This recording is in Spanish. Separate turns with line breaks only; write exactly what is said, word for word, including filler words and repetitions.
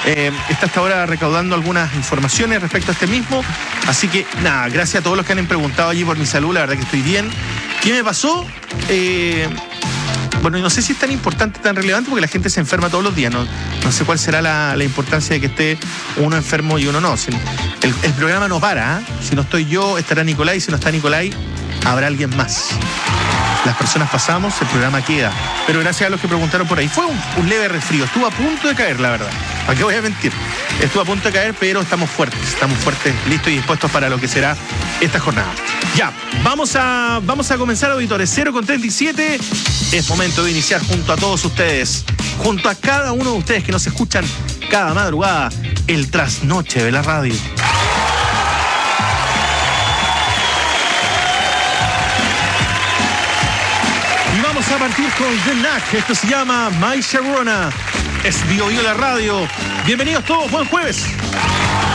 Eh, está hasta ahora recaudando algunas informaciones respecto a este mismo. Así que, nada, gracias a todos los que han preguntado allí por mi salud. La verdad que estoy bien. ¿Qué me pasó? Eh... Bueno, no sé si es tan importante, tan relevante, porque la gente se enferma todos los días. No, no sé cuál será la, la importancia de que esté uno enfermo y uno no. Si el, el programa no para, ¿eh? Si no estoy yo, estará Nicolai. Si no está Nicolai, habrá alguien más. Las personas pasamos, el programa queda. Pero gracias a los que preguntaron por ahí. Fue un, un leve resfrío. Estuvo a punto de caer, la verdad. ¿Para qué voy a mentir? Estuvo a punto de caer, pero estamos fuertes. Estamos fuertes, listos y dispuestos para lo que será esta jornada. Ya, vamos a, vamos a comenzar, auditores. cero con treinta y siete. Es momento de iniciar junto a todos ustedes, junto a cada uno de ustedes que nos escuchan cada madrugada, el trasnoche de la radio. Y vamos a partir con The Knack. Esto se llama My Sharona. Es Bio Bio la radio. Bienvenidos todos, buen jueves.